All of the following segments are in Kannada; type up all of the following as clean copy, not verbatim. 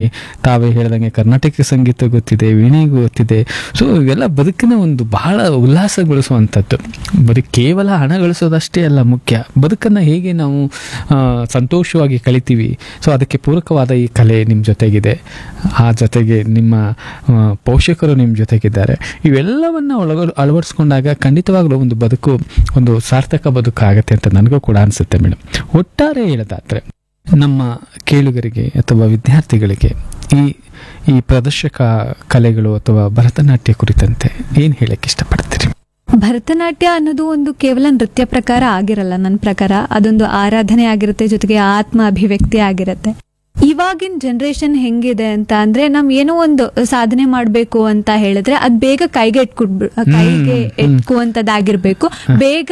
ತಾವೇ ಹೇಳ್ದಂಗೆ ಕರ್ನಾಟಕ ಸಂಗೀತ ಗೊತ್ತಿದೆ, ವೀಣೆಗೂ ಗೊತ್ತಿದೆ. ಸೊ ಇವೆಲ್ಲ ಬದುಕಿನ ಒಂದು ಬಹಳ ಉಲ್ಲಾಸಗೊಳಿಸುವಂಥದ್ದು. ಬರೀ ಕೇವಲ ಹಣ ಗಳಿಸೋದಷ್ಟೇ ಅಲ್ಲ ಮುಖ್ಯ, ಬದುಕನ್ನು ಹೇಗೆ ನಾವು ಸಂತೋಷವಾಗಿ ಕಳಿತೀವಿ. ಸೊ ಅದಕ್ಕೆ ಪೂರಕವಾದ ಈ ಕಲೆ ನಿಮ್ಮ ಜೊತೆಗಿದೆ, ಆ ಜೊತೆಗೆ ನಿಮ್ಮ ಪೋಷಕರು ನಿಮ್ಮ ಜೊತೆಗಿದ್ದಾರೆ. ಇವೆಲ್ಲವನ್ನು ಅಳವಡಿಸ್ಕೊಂಡಾಗ ಖಂಡಿತವಾಗ್ಲೂ ಒಂದು ಬದುಕು ಒಂದು ಸಾರ್ಥಕ ಬದುಕು ಆಗುತ್ತೆ ಅಂತ ನನಗೂ ಕೂಡ ಅನಿಸುತ್ತೆ ಮೇಡಮ್. ಒಟ್ಟಾರೆ ಹೇಳೋದಾದ್ರೆ ನಮ್ಮ ಕೇಳುಗರಿಗೆ ಅಥವಾ ವಿದ್ಯಾರ್ಥಿಗಳಿಗೆ ಈ ಪ್ರದರ್ಶಕ ಕಲೆಗಳು ಅಥವಾ ಭರತನಾಟ್ಯ ಕುರಿತಂತೆ ಏನು ಹೇಳಕ್ಕೆ ಇಷ್ಟಪಡ್ತೀರಿ? ಭರತನಾಟ್ಯ ಅನ್ನೋದು ಒಂದು ಕೇವಲ ನೃತ್ಯ ಪ್ರಕಾರ ಆಗಿರಲ್ಲ. ನನ್ನ ಪ್ರಕಾರ ಅದೊಂದು ಆರಾಧನೆ ಆಗಿರುತ್ತೆ, ಜೊತೆಗೆ ಆತ್ಮ ಅಭಿವ್ಯಕ್ತಿ ಆಗಿರುತ್ತೆ. ಇವಾಗಿನ ಜನರೇಷನ್ ಹೆಂಗಿದೆ ಅಂತ ಅಂದ್ರೆ ನಾವ್ ಏನೋ ಒಂದು ಸಾಧನೆ ಮಾಡ್ಬೇಕು ಅಂತ ಹೇಳಿದ್ರೆ ಅದ್ ಬೇಗ ಕೈಗೆ ಎಟ್ಕುವಂತದ್ದಾಗಿರ್ಬೇಕು. ಬೇಗ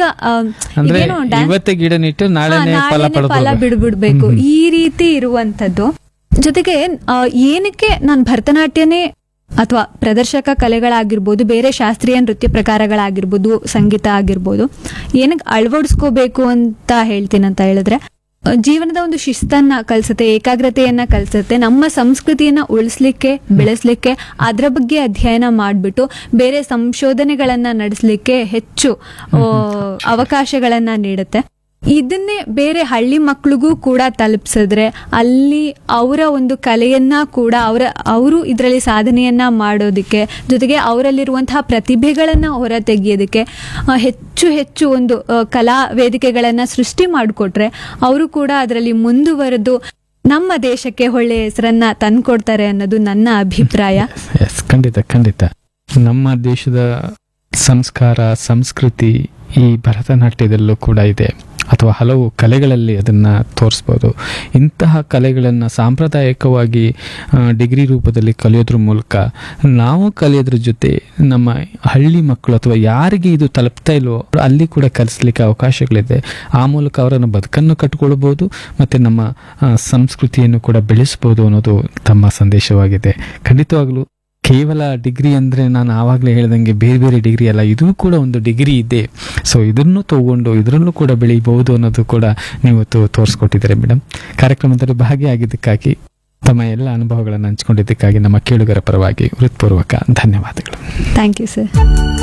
ಫಲ ಬಿಡ್ಬಿಡ್ಬೇಕು, ಈ ರೀತಿ ಇರುವಂತದ್ದು. ಜೊತೆಗೆ ಏನಕ್ಕೆ ನಾನ್ ಭರತನಾಟ್ಯನೇ ಅಥವಾ ಪ್ರದರ್ಶಕ ಕಲೆಗಳಾಗಿರ್ಬೋದು, ಬೇರೆ ಶಾಸ್ತ್ರೀಯ ನೃತ್ಯ ಪ್ರಕಾರಗಳಾಗಿರ್ಬೋದು, ಸಂಗೀತ ಆಗಿರ್ಬೋದು, ಏನಕ್ಕೆ ಅಳವಡಿಸ್ಕೋಬೇಕು ಅಂತ ಹೇಳ್ತೀನಂತ ಹೇಳಿದ್ರೆ, ಜೀವನದ ಒಂದು ಶಿಸ್ತನ್ನ ಕಲಿಸುತ್ತೆ, ಏಕಾಗ್ರತೆಯನ್ನ ಕಲಿಸುತ್ತೆ, ನಮ್ಮ ಸಂಸ್ಕೃತಿಯನ್ನ ಉಳಿಸ್ಲಿಕ್ಕೆ ಬೆಳೆಸ್ಲಿಕ್ಕೆ ಅದರ ಬಗ್ಗೆ ಅಧ್ಯಯನ ಮಾಡಿಬಿಟ್ಟು ಬೇರೆ ಸಂಶೋಧನೆಗಳನ್ನ ನಡೆಸಲಿಕ್ಕೆ ಹೆಚ್ಚು ಅವಕಾಶಗಳನ್ನ ನೀಡುತ್ತೆ. ಇದನ್ನೇ ಬೇರೆ ಹಳ್ಳಿ ಮಕ್ಳಿಗೂ ಕೂಡ ತಲುಪಿಸಿದ್ರೆ ಅಲ್ಲಿ ಅವರ ಒಂದು ಕಲೆಯನ್ನ ಕೂಡ ಅವರು ಇದರಲ್ಲಿ ಸಾಧನೆಯನ್ನ ಮಾಡೋದಕ್ಕೆ, ಜೊತೆಗೆ ಅವರಲ್ಲಿರುವಂತಹ ಪ್ರತಿಭೆಗಳನ್ನ ಹೊರ ತೆಗೆಯೋದಕ್ಕೆ ಹೆಚ್ಚು ಹೆಚ್ಚು ಒಂದು ಕಲಾ ವೇದಿಕೆಗಳನ್ನ ಸೃಷ್ಟಿ ಮಾಡಿಕೊಟ್ರೆ ಅವರು ಕೂಡ ಅದರಲ್ಲಿ ಮುಂದುವರೆದು ನಮ್ಮ ದೇಶಕ್ಕೆ ಒಳ್ಳೆಯ ಹೆಸರನ್ನ ತಂದ್ಕೊಡ್ತಾರೆ ಅನ್ನೋದು ನನ್ನ ಅಭಿಪ್ರಾಯ. ಖಂಡಿತ ನಮ್ಮ ದೇಶದ ಸಂಸ್ಕಾರ ಸಂಸ್ಕೃತಿ ಈ ಭರತನಾಟ್ಯದಲ್ಲೂ ಕೂಡ ಇದೆ, ಅಥವಾ ಹಲವು ಕಲೆಗಳಲ್ಲಿ ಅದನ್ನು ತೋರಿಸ್ಬೋದು. ಇಂತಹ ಕಲೆಗಳನ್ನು ಸಾಂಪ್ರದಾಯಿಕವಾಗಿ ಡಿಗ್ರಿ ರೂಪದಲ್ಲಿ ಕಲಿಯೋದ್ರ ಮೂಲಕ ನಾವು ಕಲಿಯೋದ್ರ ಜೊತೆ ನಮ್ಮ ಹಳ್ಳಿ ಮಕ್ಕಳು ಅಥವಾ ಯಾರಿಗೆ ಇದು ತಲುಪ್ತಾ ಇಲ್ವೋ ಅಲ್ಲಿ ಕೂಡ ಕಲಿಸ್ಲಿಕ್ಕೆ ಅವಕಾಶಗಳಿದೆ. ಆ ಮೂಲಕ ಅವರನ್ನು ಬದುಕನ್ನು ಕಟ್ಕೊಳ್ಬೋದು ಮತ್ತು ನಮ್ಮ ಸಂಸ್ಕೃತಿಯನ್ನು ಕೂಡ ಬೆಳೆಸ್ಬೋದು ಅನ್ನೋದು ತಮ್ಮ ಸಂದೇಶವಾಗಿದೆ. ಖಂಡಿತವಾಗ್ಲೂ ಕೇವಲ ಡಿಗ್ರಿ ಅಂದರೆ ನಾನು ಆವಾಗಲೇ ಹೇಳ್ದಂಗೆ ಬೇರೆ ಬೇರೆ ಡಿಗ್ರಿ ಅಲ್ಲ, ಇದು ಕೂಡ ಒಂದು ಡಿಗ್ರಿ ಇದೆ. ಸೊ ಇದನ್ನು ತಗೊಂಡು ಇದರಲ್ಲೂ ಕೂಡ ಬೆಳೀಬಹುದು ಅನ್ನೋದು ಕೂಡ ನೀವು ತೋರಿಸ್ಕೊಟ್ಟಿದ್ದಾರೆ ಮೇಡಮ್. ಕಾರ್ಯಕ್ರಮದಲ್ಲಿ ಭಾಗಿಯಾಗಿದ್ದಕ್ಕಾಗಿ, ತಮ್ಮ ಎಲ್ಲ ಅನುಭವಗಳನ್ನು ಹಂಚಿಕೊಂಡಿದ್ದಕ್ಕಾಗಿ ನಮ್ಮ ಕೇಳುಗರ ಪರವಾಗಿ ಹೃತ್ಪೂರ್ವಕ ಧನ್ಯವಾದಗಳು. Thank you sir.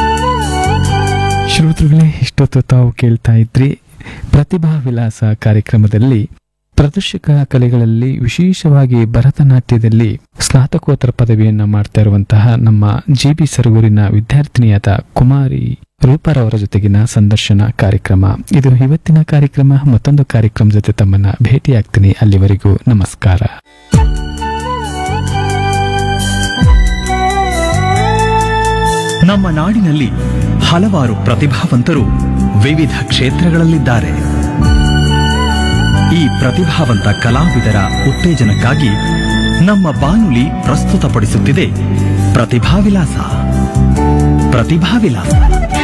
ಶ್ರೋತೃಗಳೇ, ಇಷ್ಟೊತ್ತು ತಾವು ಕೇಳ್ತಾ ಇದ್ರಿ ಪ್ರತಿಭಾ ವಿಲಾಸ ಕಾರ್ಯಕ್ರಮದಲ್ಲಿ ಪ್ರದರ್ಶಕ ಕಲೆಗಳಲ್ಲಿ ವಿಶೇಷವಾಗಿ ಭರತನಾಟ್ಯದಲ್ಲಿ ಸ್ನಾತಕೋತ್ತರ ಪದವಿಯನ್ನ ಮಾಡ್ತಾ ಇರುವಂತಹ ನಮ್ಮ JB ಸರಗೂರಿನ ವಿದ್ಯಾರ್ಥಿನಿಯಾದ ಕುಮಾರಿ ರೂಪಾರವರ ಜೊತೆಗಿನ ಸಂದರ್ಶನ ಕಾರ್ಯಕ್ರಮ. ಇದು ಇವತ್ತಿನ ಕಾರ್ಯಕ್ರಮ. ಮತ್ತೊಂದು ಕಾರ್ಯಕ್ರಮ ಜೊತೆ ತಮ್ಮನ್ನ ಭೇಟಿಯಾಗ್ತೀನಿ. ಅಲ್ಲಿವರೆಗೂ ನಮಸ್ಕಾರ. ನಮ್ಮ ನಾಡಿನಲ್ಲಿ ಹಲವಾರು ಪ್ರತಿಭಾವಂತರು ವಿವಿಧ ಕ್ಷೇತ್ರಗಳಲ್ಲಿದ್ದಾರೆ. ಈ ಪ್ರತಿಭಾವಂತ ಕಲಾವಿದರ ಉತ್ತೇಜನಕ್ಕಾಗಿ ನಮ್ಮ ಬಾನುಲಿ ಪ್ರಸ್ತುತಪಡಿಸುತ್ತಿದೆ ಪ್ರತಿಭಾ ವಿಲಾಸ.